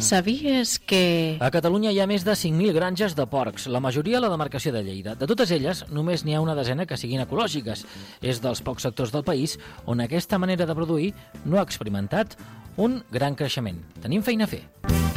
Sabies que... A Catalunya hi ha més de 5.000 granges de porcs, la majoria a la demarcació de Lleida. De totes elles, només n'hi ha una desena que siguin ecològiques. És dels pocs sectors del país on aquesta manera de produir no ha experimentat un gran creixement. Tenim feina a fer.